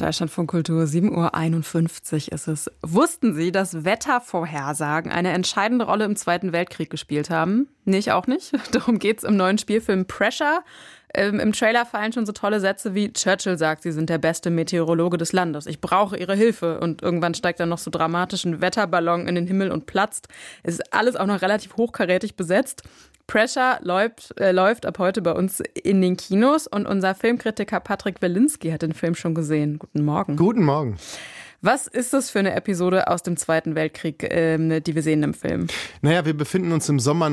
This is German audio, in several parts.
Deutschlandfunk Kultur, 7:51 Uhr ist es. Wussten Sie, dass Wettervorhersagen eine entscheidende Rolle im Zweiten Weltkrieg gespielt haben? Nee, ich auch nicht. Darum geht's im neuen Spielfilm Pressure. Im Trailer fallen schon so tolle Sätze wie Churchill sagt, Sie sind der beste Meteorologe des Landes. Ich brauche Ihre Hilfe. Und irgendwann steigt dann noch so dramatisch ein Wetterballon in den Himmel und platzt. Es ist alles auch noch relativ hochkarätig besetzt. Pressure läuft ab heute bei uns in den Kinos und unser Filmkritiker Patrick Wilinski hat den Film schon gesehen. Guten Morgen. Guten Morgen. Was ist das für eine Episode aus dem Zweiten Weltkrieg, die wir sehen im Film? Naja, wir befinden uns im Sommer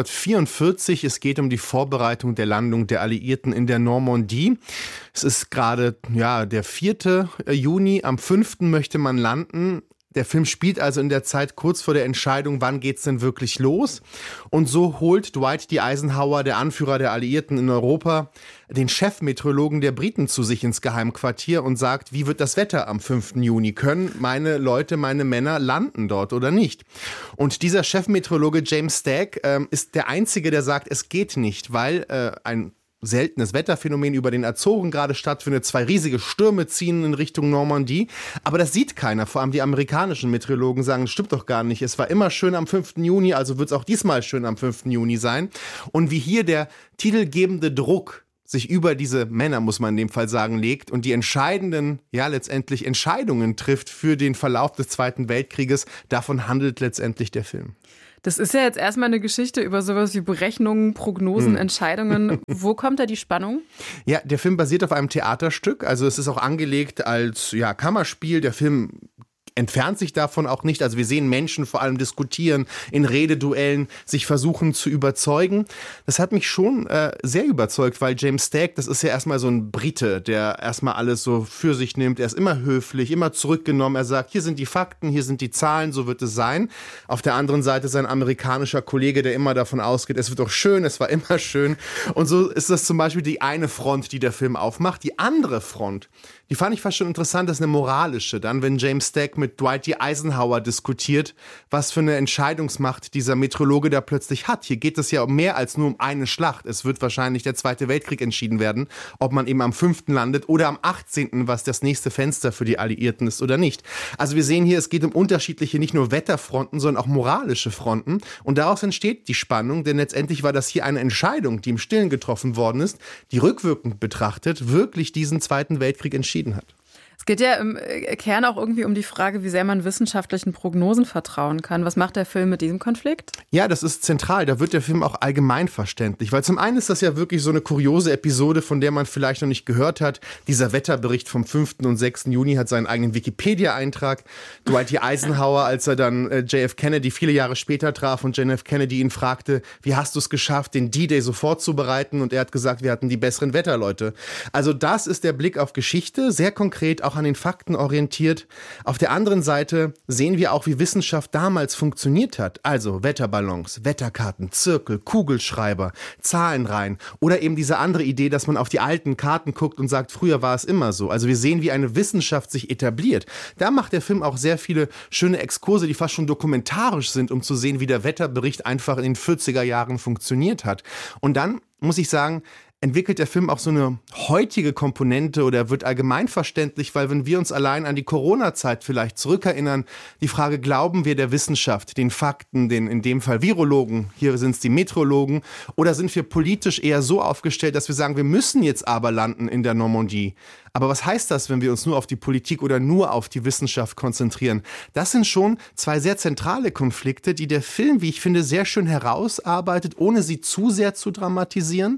1944. Es geht um die Vorbereitung der Landung der Alliierten in der Normandie. Es ist gerade der 4. Juni. Am 5. möchte man landen. Der Film spielt also in der Zeit kurz vor der Entscheidung, wann geht's denn wirklich los? Und so holt Dwight D. Eisenhower, der Anführer der Alliierten in Europa, den Chefmeteorologen der Briten zu sich ins Geheimquartier und sagt, wie wird das Wetter am 5. Juni? Können meine Leute, meine Männer landen dort oder nicht? Und dieser Chefmeteorologe James Stagg ist der Einzige, der sagt, es geht nicht, weil ein seltenes Wetterphänomen über den Azoren gerade stattfindet. 2 riesige Stürme ziehen in Richtung Normandie. Aber das sieht keiner. Vor allem die amerikanischen Meteorologen sagen, das stimmt doch gar nicht. Es war immer schön am 5. Juni, also wird es auch diesmal schön am 5. Juni sein. Und wie hier der titelgebende Druck sich über diese Männer, muss man in dem Fall sagen, legt und die entscheidenden, letztendlich Entscheidungen trifft für den Verlauf des Zweiten Weltkrieges, davon handelt letztendlich der Film. Das ist ja jetzt erstmal eine Geschichte über sowas wie Berechnungen, Prognosen, Entscheidungen. Wo kommt da die Spannung? Ja, der Film basiert auf einem Theaterstück. Also es ist auch angelegt als Kammerspiel. Der Film entfernt sich davon auch nicht. Also wir sehen Menschen vor allem diskutieren, in Rededuellen sich versuchen zu überzeugen. Das hat mich schon sehr überzeugt, weil James Stagg, das ist ja erstmal so ein Brite, der erstmal alles so für sich nimmt. Er ist immer höflich, immer zurückgenommen. Er sagt, hier sind die Fakten, hier sind die Zahlen, so wird es sein. Auf der anderen Seite sein amerikanischer Kollege, der immer davon ausgeht, es wird doch schön, es war immer schön. Und so ist das zum Beispiel die eine Front, die der Film aufmacht. Die andere Front, die fand ich fast schon interessant, das ist eine moralische. Dann, wenn James Stagg mit Dwight D. Eisenhower diskutiert, was für eine Entscheidungsmacht dieser Meteorologe da plötzlich hat. Hier geht es ja um mehr als nur um eine Schlacht. Es wird wahrscheinlich der Zweite Weltkrieg entschieden werden, ob man eben am 5. landet oder am 18., was das nächste Fenster für die Alliierten ist oder nicht. Also wir sehen hier, es geht um unterschiedliche, nicht nur Wetterfronten, sondern auch moralische Fronten. Und daraus entsteht die Spannung, denn letztendlich war das hier eine Entscheidung, die im Stillen getroffen worden ist, die rückwirkend betrachtet wirklich diesen Zweiten Weltkrieg entschieden hat. Es geht ja im Kern auch irgendwie um die Frage, wie sehr man wissenschaftlichen Prognosen vertrauen kann. Was macht der Film mit diesem Konflikt? Ja, das ist zentral. Da wird der Film auch allgemeinverständlich. Weil zum einen ist das ja wirklich so eine kuriose Episode, von der man vielleicht noch nicht gehört hat. Dieser Wetterbericht vom 5. und 6. Juni hat seinen eigenen Wikipedia-Eintrag. Dwight D. Eisenhower, als er dann JF Kennedy viele Jahre später traf und JF Kennedy ihn fragte, wie hast du es geschafft, den D-Day so vorzubereiten? Und er hat gesagt, wir hatten die besseren Wetterleute. Also das ist der Blick auf Geschichte, sehr konkret, auch an den Fakten orientiert. Auf der anderen Seite sehen wir auch, wie Wissenschaft damals funktioniert hat. Also Wetterballons, Wetterkarten, Zirkel, Kugelschreiber, Zahlenreihen oder eben diese andere Idee, dass man auf die alten Karten guckt und sagt, früher war es immer so. Also wir sehen, wie eine Wissenschaft sich etabliert. Da macht der Film auch sehr viele schöne Exkurse, die fast schon dokumentarisch sind, um zu sehen, wie der Wetterbericht einfach in den 40er Jahren funktioniert hat. Und dann muss ich sagen, entwickelt der Film auch so eine heutige Komponente oder wird allgemeinverständlich, weil wenn wir uns allein an die Corona-Zeit vielleicht zurückerinnern, die Frage, glauben wir der Wissenschaft, den Fakten, den in dem Fall Virologen, hier sind es die Meteorologen, oder sind wir politisch eher so aufgestellt, dass wir sagen, wir müssen jetzt aber landen in der Normandie. Aber was heißt das, wenn wir uns nur auf die Politik oder nur auf die Wissenschaft konzentrieren? Das sind schon 2 sehr zentrale Konflikte, die der Film, wie ich finde, sehr schön herausarbeitet, ohne sie zu sehr zu dramatisieren.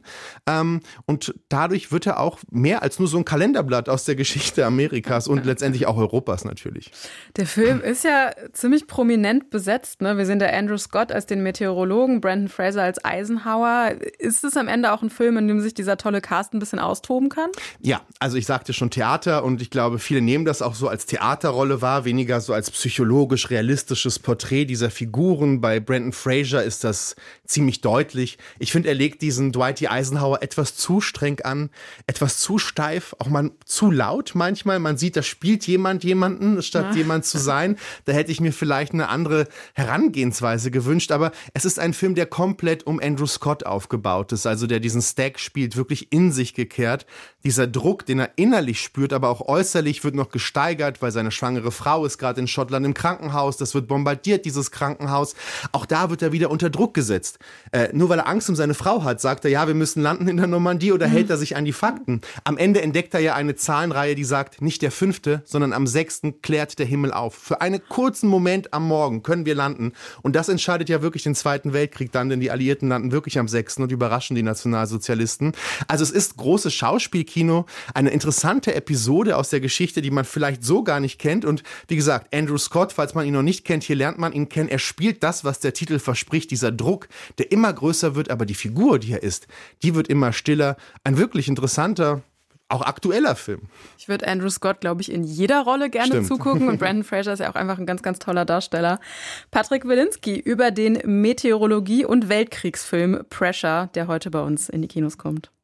Und dadurch wird er auch mehr als nur so ein Kalenderblatt aus der Geschichte Amerikas und letztendlich auch Europas natürlich. Der Film ist ja ziemlich prominent besetzt, ne? Wir sehen da Andrew Scott als den Meteorologen, Brendan Fraser als Eisenhower. Ist es am Ende auch ein Film, in dem sich dieser tolle Cast ein bisschen austoben kann? Ja, also ich sagte schon Theater und ich glaube, viele nehmen das auch so als Theaterrolle wahr, weniger so als psychologisch realistisches Porträt dieser Figuren. Bei Brendan Fraser ist das ziemlich deutlich. Ich finde, er legt diesen Dwight D. Eisenhower etwas zu streng an, etwas zu steif, auch mal zu laut manchmal. Man sieht, da spielt jemand jemanden, statt jemand zu sein. Da hätte ich mir vielleicht eine andere Herangehensweise gewünscht. Aber es ist ein Film, der komplett um Andrew Scott aufgebaut ist, also der diesen Stagg spielt, wirklich in sich gekehrt. Dieser Druck, den er innerlich innerlich spürt, aber auch äußerlich wird noch gesteigert, weil seine schwangere Frau ist gerade in Schottland im Krankenhaus, das wird bombardiert, dieses Krankenhaus. Auch da wird er wieder unter Druck gesetzt. Nur weil er Angst um seine Frau hat, sagt er, ja, wir müssen landen in der Normandie, oder hält er sich an die Fakten? Am Ende entdeckt er ja eine Zahlenreihe, die sagt, nicht der 5., sondern am 6. klärt der Himmel auf. Für einen kurzen Moment am Morgen können wir landen. Und das entscheidet ja wirklich den Zweiten Weltkrieg dann, denn die Alliierten landen wirklich am 6. und überraschen die Nationalsozialisten. Also es ist großes Schauspielkino, eine interessante Episode aus der Geschichte, die man vielleicht so gar nicht kennt. Und wie gesagt, Andrew Scott, falls man ihn noch nicht kennt, hier lernt man ihn kennen. Er spielt das, was der Titel verspricht, dieser Druck, der immer größer wird, aber die Figur, die er ist, die wird immer stiller. Ein wirklich interessanter, auch aktueller Film. Ich würde Andrew Scott, glaube ich, in jeder Rolle gerne zugucken. Und Brendan Fraser ist ja auch einfach ein ganz, ganz toller Darsteller. Patrick Wilinski über den Meteorologie- und Weltkriegsfilm Pressure, der heute bei uns in die Kinos kommt.